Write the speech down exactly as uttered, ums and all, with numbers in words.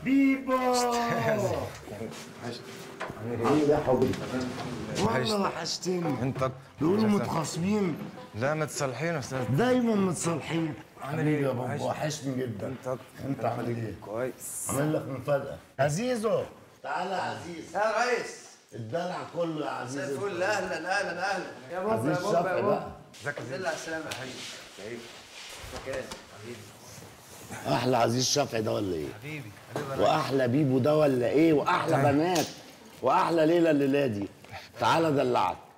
بيبو عامل ايه يا حبيبي؟ والله وحشتني. انت بيقولوا متخاصمين. لا متصالحين يا استاذ. دايما متصالحين. عامل ايه يا بابا؟ وحشني جدا. انت انت عامل ايه؟ كويس. عامل لك مفاجأة. عزيزو تعالى يا عزيز. يا ريس الدلع كله يا عزيز. زي الفل. اهلا اهلا اهلا يا بابا عزيز يا بابا شفقي يا بقى. بابا. ازيك يا زل على السلامة يا حبيبي. حبيبي؟ مكان حبيبي احلى عزيز شفقي ده ولا ايه؟ حبيبي حبيبي. واحلى بيبو ده ولا ايه؟ واحلى بنات واحلى ليلى الليله دي. تعالى دلعك.